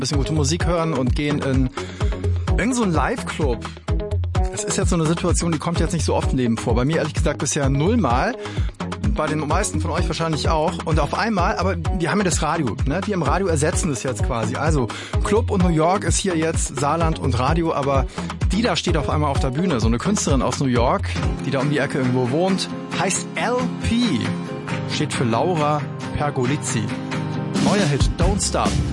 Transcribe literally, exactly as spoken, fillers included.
bisschen gute Musik hören und gehen in irgend so einen Live-Club. Das ist jetzt so eine Situation, die kommt jetzt nicht so oft im Leben vor. Bei mir ehrlich gesagt bisher nullmal. Bei den meisten von euch wahrscheinlich auch. Und auf einmal, aber die haben ja das Radio, ne? Die im Radio ersetzen es jetzt quasi. Also Club und New York ist hier jetzt Saarland und Radio, aber die da steht auf einmal auf der Bühne. So eine Künstlerin aus New York, die da um die Ecke irgendwo wohnt, heißt L P. Steht für Laura Pergolizzi. Neuer Hit, Don't Stop.